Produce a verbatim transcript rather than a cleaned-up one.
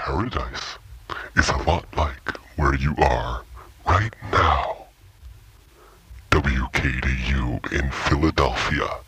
paradise is a lot like where you are right now. W K D U in Philadelphia.